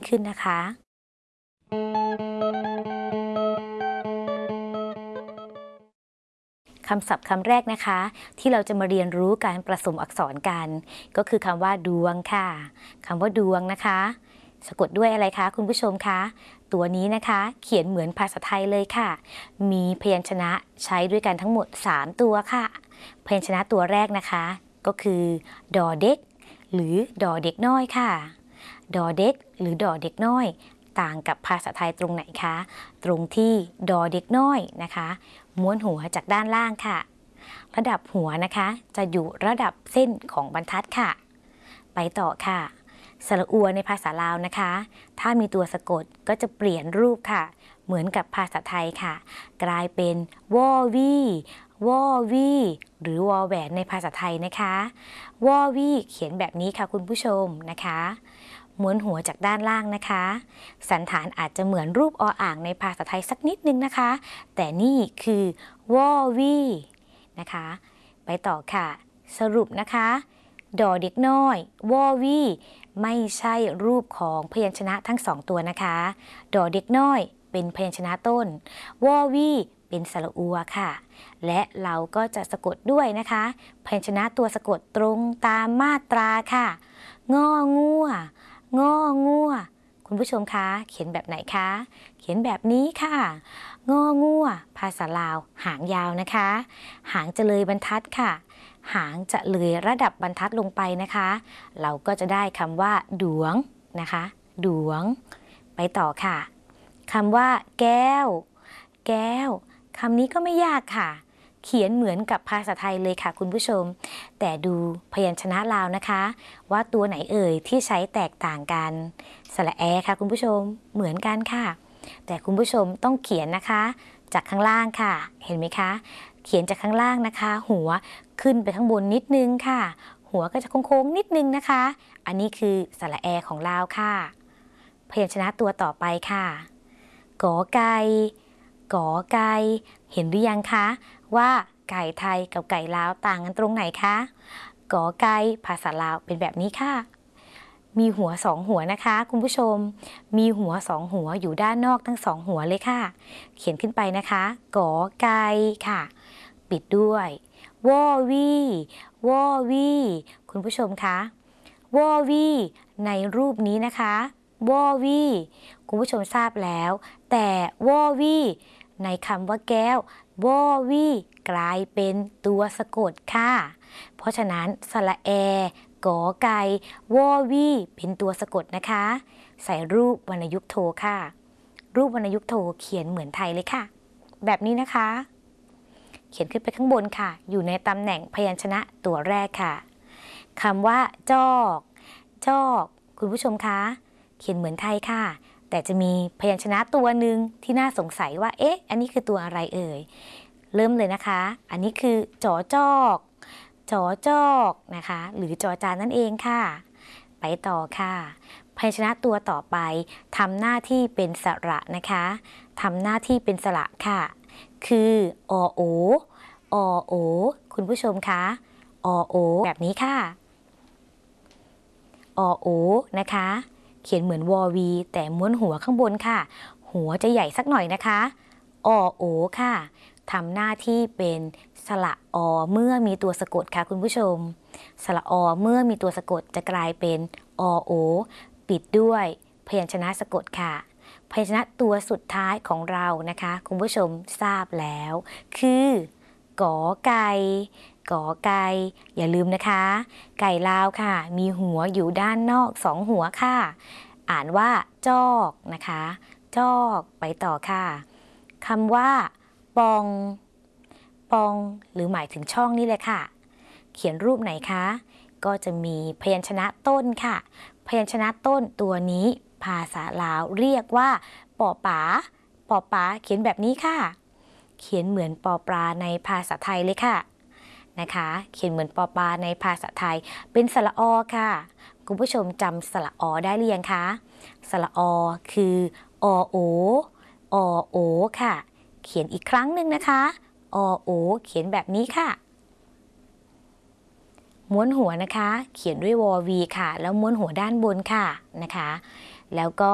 ขึ้นนะคะคำศัพท์คำแรกนะคะที่เราจะมาเรียนรู้การผสมอักษรกันก็คือคำว่าดวงค่ะคำว่าดวงนะคะสะกดด้วยอะไรคะคุณผู้ชมคะตัวนี้นะคะเขียนเหมือนภาษาไทยเลยค่ะมีพยัญชนะใช้ด้วยกันทั้งหมด3ตัวค่ะพยัญชนะตัวแรกนะคะก็คือดอเด็กหรือดอเด็กน้อยค่ะดอเด็กหรือดอเด็กน้อยต่างกับภาษาไทยตรงไหนคะตรงที่ดอเด็กน้อยนะคะม้วนหัวจากด้านล่างค่ะระดับหัวนะคะจะอยู่ระดับเส้นของบรรทัดค่ะไปต่อค่ะสระอัวในภาษาลาวนะคะถ้ามีตัวสะกดก็จะเปลี่ยนรูปค่ะเหมือนกับภาษาไทยค่ะกลายเป็นวอวีวอวีหรือวอแหวนในภาษาไทยนะคะวอวีเขียนแบบนี้ค่ะคุณผู้ชมนะคะม้วนหัวจากด้านล่างนะคะสันฐานอาจจะเหมือนรูปออ่างในภาษาไทยสักนิดนึงนะคะแต่นี่คือวอวีนะคะไปต่อค่ะสรุปนะคะดอเด็กน้อยวอวีไม่ใช่รูปของพยัญชนะทั้ง2ตัวนะคะดอเด็กน้อยเป็นพยัญชนะต้นวอวีเป็นสระอัวค่ะและเราก็จะสะกดด้วยนะคะพยัญชนะตัวสะกดตรงตามมาตราค่ะงองัวงองัวคุณผู้ชมคะเขียนแบบไหนคะเขียนแบบนี้ค่ะงองัวภาษาลาวหางยาวนะคะหางจะเลยบรรทัดค่ะหางจะเลยระดับบรรทัดลงไปนะคะเราก็จะได้คำว่าดวงนะคะดวงไปต่อค่ะคำว่าแก้วแก้วคำนี้ก็ไม่ยากค่ะเขียนเหมือนกับภาษาไทยเลยค่ะคุณผู้ชมแต่ดูพยัญชนะลาวนะคะว่าตัวไหนเอ่ยที่ใช้แตกต่างกันสระแอค่ะคุณผู้ชมเหมือนกันค่ะแต่คุณผู้ชมต้องเขียนนะคะจากข้างล่างค่ะเห็นไหมคะเขียนจากข้างล่างนะคะหัวขึ้นไปข้างบนนิดนึงค่ะหัวก็จะโค้งๆนิดนึงนะคะอันนี้คือสระแอของลาวค่ะพยัญชนะตัวต่อไปค่ะกอไก่กอไก่เห็นหรือยังคะว่าไก่ไทยกับไก่ลาวต่างกันตรงไหนคะกอไก่ภาษาลาวเป็นแบบนี้ค่ะมีหัว2หัวนะคะคุณผู้ชมมีหัว2หัวอยู่ด้านนอกทั้ง2หัวเลยค่ะเขียนขึ้นไปนะคะกอไก่ค่ะปิดด้วยวอวีวอวีคุณผู้ชมคะวอวีในรูปนี้นะคะวอวีคุณผู้ชมทราบแล้วแต่วอวีในคำว่าแก้ววอวีกลายเป็นตัวสะกดค่ะเพราะฉะนั้นสระแอกอไก่วอวีเป็นตัวสะกดนะคะใส่รูปวรรณยุกต์โทค่ะรูปวรรณยุกต์โทเขียนเหมือนไทยเลยค่ะแบบนี้นะคะเขียนขึ้นไปข้างบนค่ะอยู่ในตำแหน่งพยัญชนะตัวแรกค่ะคำว่าจอกจอกคุณผู้ชมคะเขียนเหมือนไทยค่ะแต่จะมีพยัญชนะตัวหนึ่งที่น่าสงสัยว่าเอ๊ะอันนี้คือตัวอะไรเอ่ยเริ่มเลยนะคะอันนี้คือจอจอกจอจอกนะคะหรือจอจานนั่นเองค่ะไปต่อค่ะพยัญชนะตัวต่อไปทำหน้าที่เป็นสระนะคะทำหน้าที่เป็นสระค่ะคืออโออโอคุณผู้ชมคะอโอแบบนี้ค่ะอโอนะคะเขียนเหมือนวอวีแต่ม้วนหัวข้างบนค่ะหัวจะใหญ่สักหน่อยนะคะอโอค่ะทำหน้าที่เป็นสระอเมื่อมีตัวสะกดค่ะคุณผู้ชมสระอเมื่อมีตัวสะกดจะกลายเป็นอโอปิดด้วยพยัญชนะสะกดค่ะพยัญชนะตัวสุดท้ายของเรานะคะคุณผู้ชมทราบแล้วคือกอไก่กอไก่อย่าลืมนะคะไก่ลาวค่ะมีหัวอยู่ด้านนอก2หัวค่ะอ่านว่าจอกนะคะจอกไปต่อค่ะคำว่าปองปองหรือหมายถึงช่องนี่เลยค่ะเขียนรูปไหนคะก็จะมีพยัญชนะต้นค่ะพยัญชนะต้นตัวนี้ภาษาลาวเรียกว่าปอป๋าปอป๋าเขียนแบบนี้ค่ะเขียนเหมือนปอปลาในภาษาไทยเลยค่ะนะคะเขียนเหมือนปอปลาในภาษาไทยเป็นสระอค่ะคุณผู้ชมจำสระอได้หรือยังคะสระอคืออโออโอค่ะเขียนอีกครั้งหนึ่งนะคะอโอเขียนแบบนี้ค่ะม้วนหัวนะคะเขียนด้วยวอวีค่ะแล้วม้วนหัวด้านบนค่ะนะคะแล้วก็